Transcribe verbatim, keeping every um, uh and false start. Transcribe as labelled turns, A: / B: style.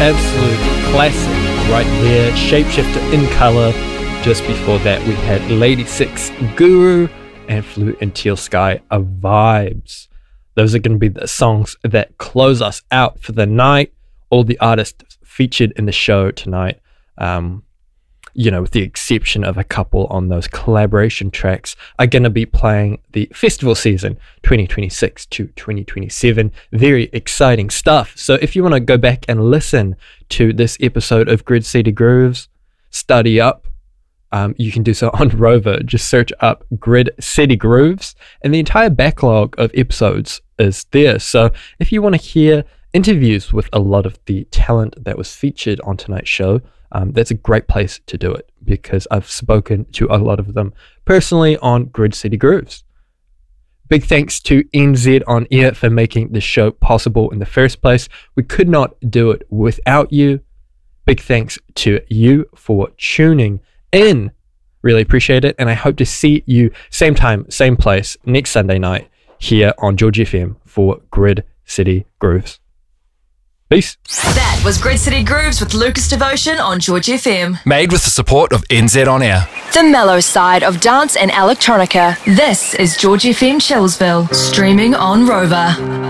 A: absolute classic right there. Shapeshifter in Colour. Just before that, we had Lady Six, Guru, and Flute in Teal Sky, A Vibes. Those are going to be the songs that close us out for the night. All the artists featured in the show tonight, um, you know, with the exception of a couple on those collaboration tracks, are going to be playing the festival season twenty twenty-six to twenty twenty-seven. Very exciting stuff. So if you want to go back and listen to this episode of Grid City Grooves, study up, um, you can do so on Rover. Just search up Grid City Grooves, and the entire backlog of episodes is there. So if you want to hear interviews with a lot of the talent that was featured on tonight's show, um, that's a great place to do it, because I've spoken to a lot of them personally on Grid City Grooves. Big thanks to N Z On Air for making this show possible in the first place. We could not do it without you. Big thanks to you for tuning in. Really appreciate it, and I hope to see you same time, same place next Sunday night here on George F M for Grid City Grooves. Peace.
B: That was Grid City Grooves with Lucas Devotion on George F M.
C: Made with the support of N Z On Air.
B: The mellow side of dance and electronica. This is George F M Chillsville, streaming on Rover.